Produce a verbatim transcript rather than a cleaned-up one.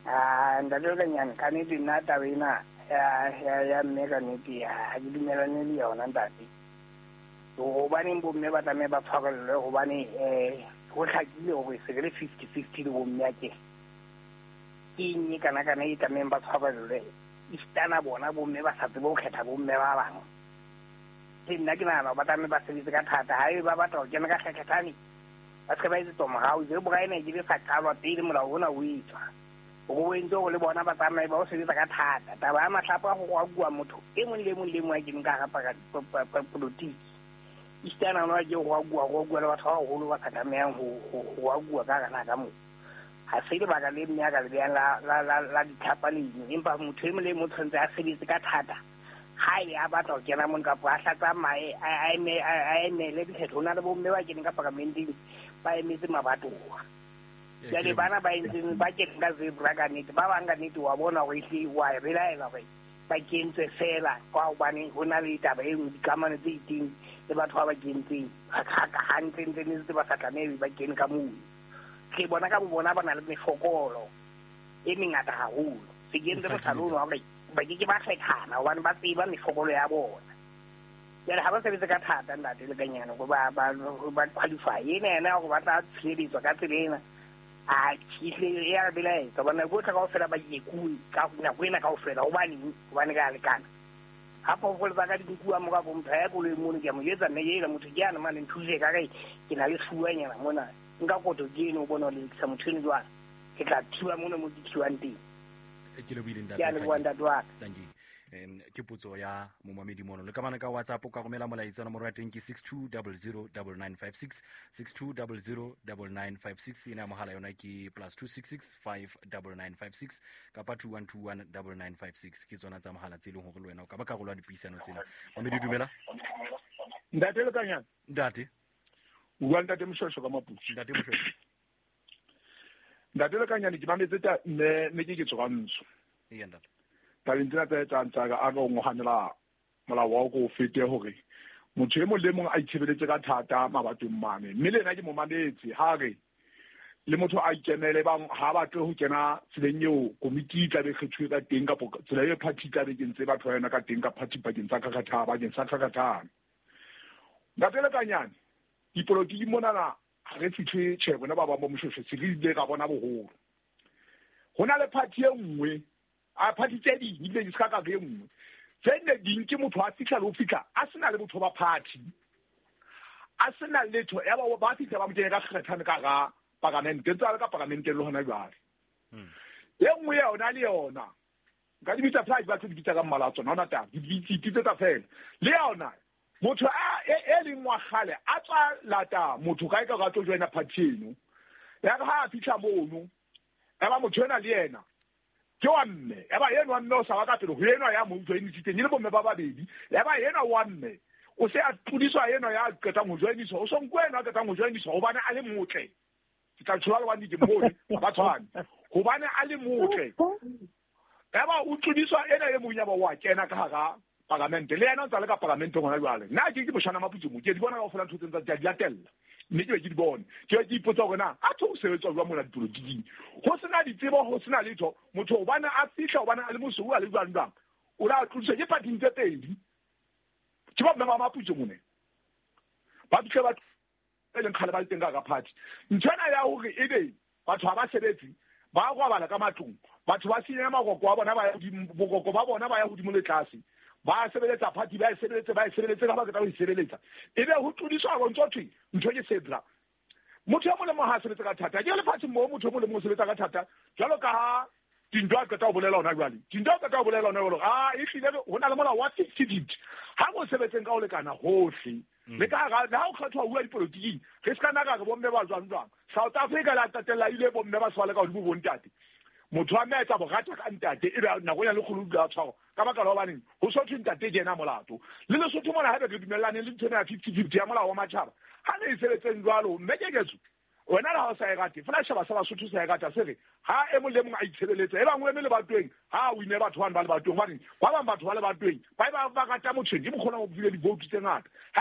Ah, ndalo kanyana kaniti nna taba ena ya ya ya mme kaniti ha ke dumelane le yona ntate. Hobane bomme ba tlameha ba tshwarellwe hobane eh go tlhakile gore se le fifty fifty le bomme ake. Ke eng kana kana e tlameha ba tshwarellwe. Istana bona bomme ba sa tsebo go kgetha bomme ba bang. Ke nna ke nana ba tlameha ba sebetse ka thata ha e ba batla go kena ka kgekethane. Ba se ba itse tomorao je bokaena ke le sa qalwa pele molao ona o itswa. Go wentse go le bona ba tsamaya ba o sebetsa ka thata taba ya matlapa go go bua motho e mong le mong le mong a ke nka ga pa politiki istana no a je go bua go bua le batho ba go ba katameng go go bua ka kana ka mo ha se le ba ka le mme ka le la la la la dithapa le empa motho e mong le mong tshwantse a sebetse ka thata ha ya batla go kena mo ka pa hlatsa mae a eme a eme le dithetho na le bomme ba ke nka pakamenteng ba emetse mabatoa ya le bana ba intse ba ke nka zebra ka nete ba banga nete wa bona go ihli wa e belaela ba ba kentse fela kwa bane hona le taba e mo dikamano tse iting le batho ba ba kentseng ga ka hantle ntse ne se ba satlane ba kene ka mo ke bona ka bo bona ba na le mefokolo e mengata haholo se kentse mo salono wa ba ke ke ba kgekhana hobane ba tseba mefokolo ya bona ya ha ba sebetsa ka thata ntate le kanyana go ba ba ba qualify ene ena go ba tla tsheditswa ka tselena a kihle ya belae ka bona go tla ka ofela ba yekui ka na go ena ka ofela hobane hobane ka lekana hapo go le ba ka dikua mo ka bo mphaya go le mo ke mo yetsa ne yela motho ke ana mane nthuse ka kae ke na le fuanyana mona nka koto ke no bona le sa motho ne jwa ke tla thiwa mona mo dithiwang teng ke le buile ntate ya le bua ntate wa thank you em ke potso ya momamedi mono le ka bana ka WhatsApp ka romela molaetsa no mo rateng ke six two zero zero nine nine five six six two zero zero nine nine five six ina mohala yona ke plus two six six five nine nine five six kapa two one two one nine nine five six ke tsona tsa mohala tse leng go le wena o ka ba ka go lwa dipuisano tsena mamedi dumela ndate le kanyana ndate bua ndate moshosho ka mapushi ndate moshosho ndate le kanyana ke mametse ta ne ne ke ke tsoga ntso e ya ndate talentsena tsa tsa ga a go ngohanela molao wa go fete hore motho e mo le mong a itshebeletse ka thata mabatong mane mme le nna ke mo mametse ha re le motho a ikenele bang ha ba tlo ho kena tseleng eo komiti tla be kgethuwe ka teng ka tsela e party tla be ke ntse batho yona ka teng ka party pa keng tsa ka kgatha ba keng sa ka kgatha ba tele kanyane dipolotiki mona na re fitwe che bona ba ba mo moshosho se re ile ka bona boholo hona le party e nngwe a party tse di ile di ska ka ge nngwe tsene ding ke motho a fitla le o fitla a sena le motho ba party a sena le letho ya ba ba fitla ba motse ka kgethane ka ga parlamente tsa ka parlamente le hona jwale e nngwe yona le yona ga di bitsa fly ba tse di bitsa ka mmalatso nona ta di bitsi tse tsa fela le yona motho a e le ngwa khale a tswa lata motho ka ka ga tlo joina party eno ya ga a fitla mono ya ba motho ena le yena ke wa mme ya ba yena wa mme o sa ka pele go yena ya mo join diteng le bomme ba babedi ya ba yena wa mme o se a tudiswa yena ya ka mo join so o so nkwena ka mo join so o bana a le motle ka tshwala wa ndi mo ba tshwana go bana a le motle ya ba o tudiswa ena le munya ba wa kena ka ga parlamente le yena ntse le ka parlamente gona jwale nna ke ke boshana maputso mo ke di bona ka go fela thotse tsa di latella mme ke ke di bona ke ke ipotsa gona a tho se tswa jwa mona dipolotiki go sena ditsebo go sena letho motho o bana a fihla o bana a le moso o a le jwang jwang o la tlutse ke party tse pedi ke ba mma maputso mone ba tle ba le nkgale ba teng ka party ntshwana ya hore ebe batho ba sebetsi ba go bala ka matlong batho ba senya magoko wa bona ba ya di bogoko ba bona ba ya go di mo le tlase ba sebeletsa party ba sebeletse ba sebeletse ka ba ka ba sebeletsa ebe ho tudiswa go ntsothi ntho ke sebra motho ya mo le mo ha sebetsa ka thata ke le party mo motho mo le mo sebetsa ka thata jalo ka ha dindwa ka ta bolela ona jwale dindwa ka ta bolela ona jwale ah e file go na le mola wa fifty feet ha go sebetseng ka o lekana hohle le ka ga ha o khathwa bua dipolotiki ke ska na ka bomme ba jwang jwang South Africa la tatela ile bomme ba swale ka go bo ntate motho a metsa bogata ka ntate e ba nako ya le khulu ga tshwao ka ba ka lo baneng ho so thwe ntate ke na molato le le sotho mona ha be ke dumelane le tsena fifty fifty ya mola wa matjhaba ha ne se letseng jwalo mme ke ketso wena la ho sa egate fela shaba sa ba sotho sa egata se re ha e mo le mo a itshebeletse e bangwe le batweng ha o ine batho ba le batweng ba ba batho ba le batweng ba ba ba ka ta motho di mo khona go bile di vote tse ngata